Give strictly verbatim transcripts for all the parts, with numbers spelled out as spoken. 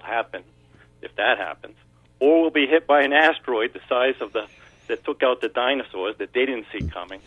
happen if that happens, or we'll be hit by an asteroid the size of the that took out the dinosaurs that they didn't see coming,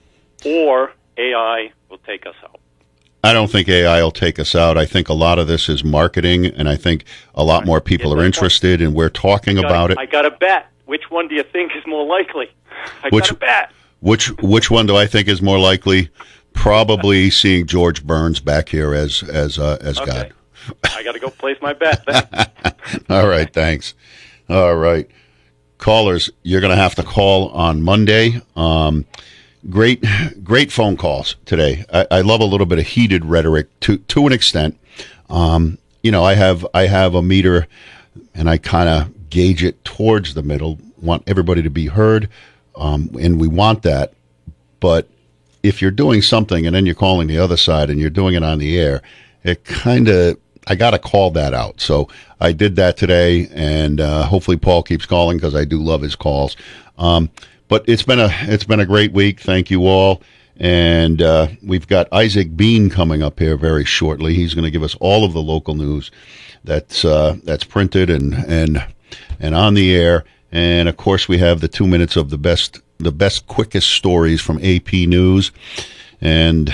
or A I will take us out. I don't think A I will take us out. I think a lot of this is marketing, and I think a lot more people are interested, and we're talking got, about it. I got a bet. Which one do you think is more likely? I which, got a bet. Which which one do I think is more likely? Probably seeing George Burns back here as as uh, as okay. God. I got to go place my bet. All right, thanks. All right, callers, you're going to have to call on Monday. Um, great, great phone calls today. I, I love a little bit of heated rhetoric to to an extent. Um, you know, I have I have a meter, and I kind of gauge it towards the middle. Want everybody to be heard, um, and we want that. But if you're doing something and then you're calling the other side and you're doing it on the air, it kind of, I got to call that out. So I did that today, and uh, hopefully Paul keeps calling because I do love his calls. Um, but it's been a it's been a great week. Thank you all. And uh, we've got Isaac Bean coming up here very shortly. He's going to give us all of the local news that's uh, that's printed and and and on the air. And of course, we have the two minutes of the best. the best, quickest stories from A P News. And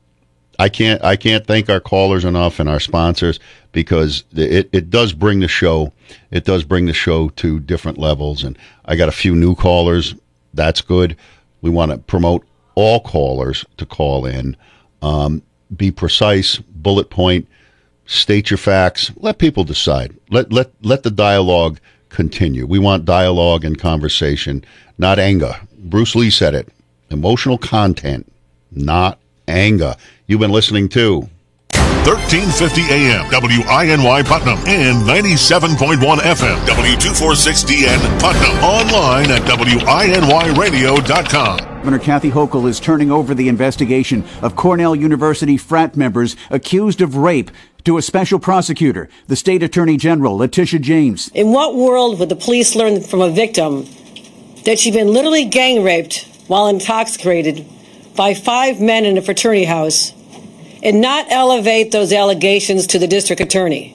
I can't I can't thank our callers enough and our sponsors, because it, it does bring the show, it does bring the show to different levels. And I got a few new callers. That's good. We want to promote all callers to call in. Um, be precise, bullet point, state your facts, let people decide. Let let let the dialogue continue. We want dialogue and conversation, not anger. Bruce Lee said it. Emotional content, not anger. You've been listening to thirteen fifty A M W I N Y Putnam and ninety-seven point one F M W two forty-six D N Putnam. Online at W I N Y radio dot com. Governor Kathy Hochul is turning over the investigation of Cornell University frat members accused of rape to a special prosecutor, the State Attorney General, Letitia James. In what world would the police learn from a victim that she'd been literally gang raped while intoxicated by five men in a fraternity house and not elevate those allegations to the district attorney?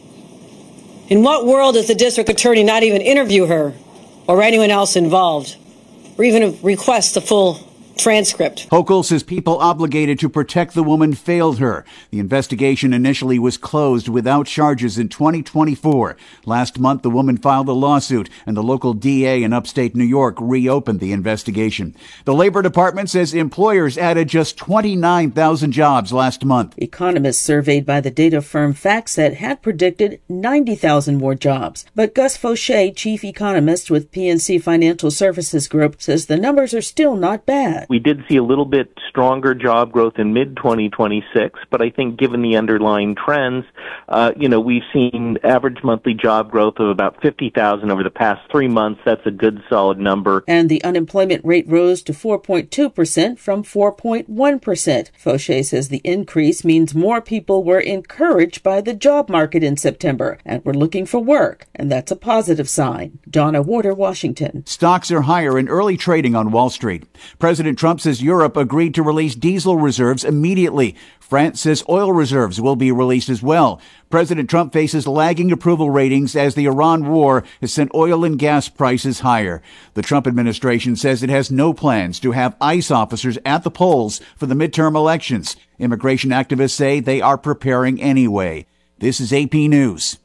In what world does the district attorney not even interview her or anyone else involved, or even request the full transcript? Hochul says people obligated to protect the woman failed her. The investigation initially was closed without charges in twenty twenty-four. Last month, the woman filed a lawsuit, and the local D A in upstate New York reopened the investigation. The Labor Department says employers added just twenty-nine thousand jobs last month. Economists surveyed by the data firm FactSet had predicted ninety thousand more jobs. But Gus Fauché, chief economist with P N C Financial Services Group, says the numbers are still not bad. We did see a little bit stronger job growth in mid twenty twenty-six, but I think given the underlying trends, uh, you know, we've seen average monthly job growth of about fifty thousand over the past three months. That's a good, solid number. And the unemployment rate rose to four point two percent from four point one percent. Fauché says the increase means more people were encouraged by the job market in September and were looking for work, and that's a positive sign. Donna Warder, Washington. Stocks are higher in early trading on Wall Street. President Trump says Europe agreed to release diesel reserves immediately. France says oil reserves will be released as well. President Trump faces lagging approval ratings as the Iran war has sent oil and gas prices higher. The Trump administration says it has no plans to have ICE officers at the polls for the midterm elections. Immigration activists say they are preparing anyway. This is A P News.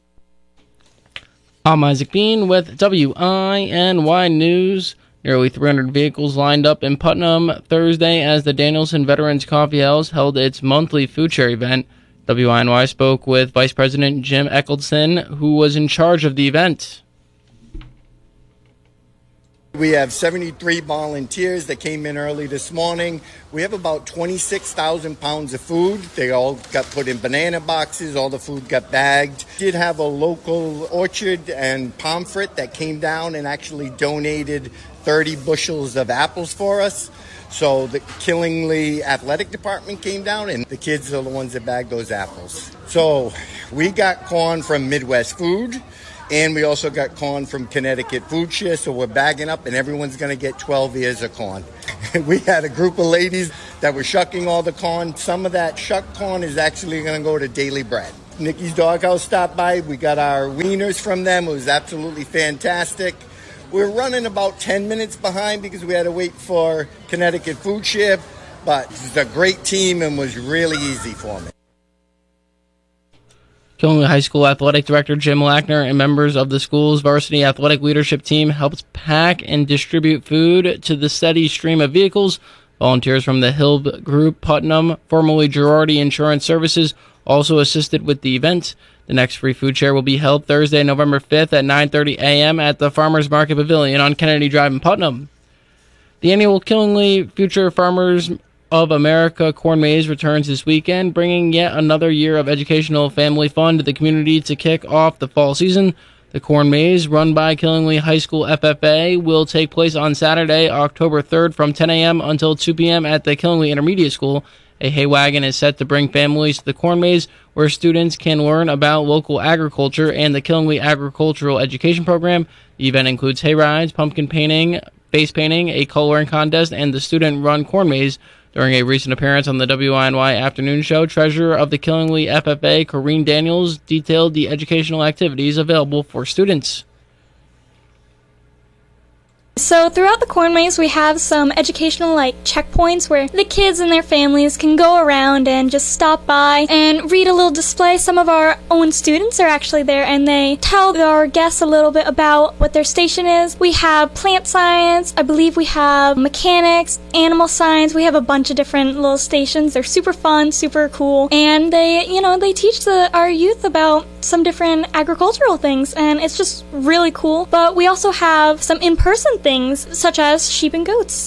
I'm Isaac Bean with W I N Y News. Nearly three hundred vehicles lined up in Putnam Thursday as the Danielson Veterans Coffee House held its monthly food share event. W I N Y spoke with Vice President Jim Eccleston, who was in charge of the event. We have seventy-three volunteers that came in early this morning. We have about twenty-six thousand pounds of food. They all got put in banana boxes. All the food got bagged. Did have a local orchard and Pomfret that came down and actually donated thirty bushels of apples for us. So the Killingly Athletic Department came down, and the kids are the ones that bagged those apples. So we got corn from Midwest Food, and we also got corn from Connecticut Food Share. So we're bagging up, and everyone's going to get twelve ears of corn. We had a group of ladies that were shucking all the corn. Some of that shucked corn is actually going to go to Daily Bread. Nikki's Doghouse stopped by. We got our wieners from them. It was absolutely fantastic. We're running about ten minutes behind because we had to wait for Connecticut Food Share, but it's a great team and was really easy for me. Killingly High School Athletic Director Jim Lackner and members of the school's varsity athletic leadership team helped pack and distribute food to the steady stream of vehicles. Volunteers from the Hill Group Putnam, formerly Girardi Insurance Services, also assisted with the event. The next free food share will be held Thursday, November fifth at nine thirty a.m. at the Farmers Market Pavilion on Kennedy Drive in Putnam. The annual Killingly Future Farmers of America Corn Maze returns this weekend, bringing yet another year of educational family fun to the community to kick off the fall season. The Corn Maze, run by Killingly High School F F A, will take place on Saturday, October third from ten a.m. until two p.m. at the Killingly Intermediate School. A hay wagon is set to bring families to the Corn Maze, where students can learn about local agriculture and the Killingly Agricultural Education Program. The event includes hay rides, pumpkin painting, face painting, a coloring contest, and the student-run Corn Maze. During a recent appearance on the W I N Y Afternoon Show, Treasurer of the Killingly F F A, Corrine Daniels, detailed the educational activities available for students. So throughout the Corn Maze, we have some educational like checkpoints where the kids and their families can go around and just stop by and read a little display. Some of our own students are actually there and they tell our guests a little bit about what their station is. We have plant science, I believe we have mechanics, animal science. We have a bunch of different little stations. They're super fun, super cool, and they, you know, they teach the, our youth about some different agricultural things, and it's just really cool. But we also have some in-person things, such as sheep and goats.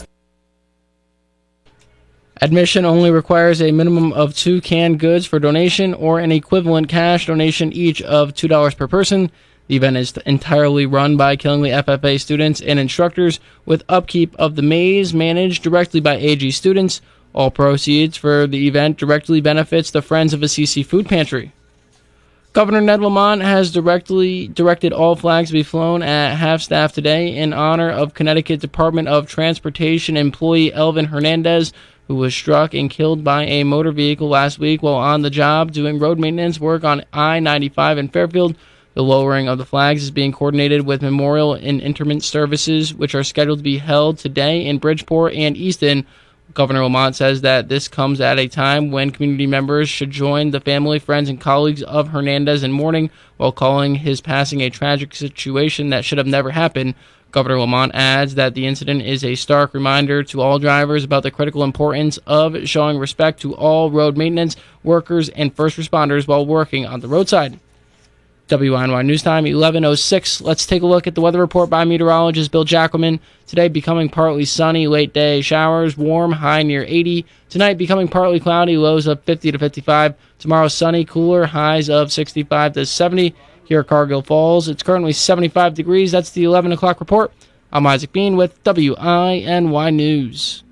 Admission only requires a minimum of two canned goods for donation or an equivalent cash donation each of two dollars per person. The event is entirely run by Killingly F F A students and instructors, with upkeep of the maze managed directly by A G students. All proceeds for the event directly benefits the Friends of Assisi Food Pantry. Governor Ned Lamont has directly directed all flags to be flown at half-staff today in honor of Connecticut Department of Transportation employee Elvin Hernandez, who was struck and killed by a motor vehicle last week while on the job doing road maintenance work on I ninety-five in Fairfield. The lowering of the flags is being coordinated with memorial and interment services, which are scheduled to be held today in Bridgeport and Easton. Governor Lamont says that this comes at a time when community members should join the family, friends, and colleagues of Hernandez in mourning, while calling his passing a tragic situation that should have never happened. Governor Lamont adds that the incident is a stark reminder to all drivers about the critical importance of showing respect to all road maintenance workers and first responders while working on the roadside. W I N Y News Time, eleven oh six. Let's take a look at the weather report by meteorologist Bill Jackelman. Today becoming partly sunny, late day showers, warm, high near eighty. Tonight becoming partly cloudy, lows of fifty to fifty-five. Tomorrow sunny, cooler, highs of sixty-five to seventy. Here at Cargill Falls, it's currently seventy-five degrees. That's the eleven o'clock report. I'm Isaac Bean with W I N Y News.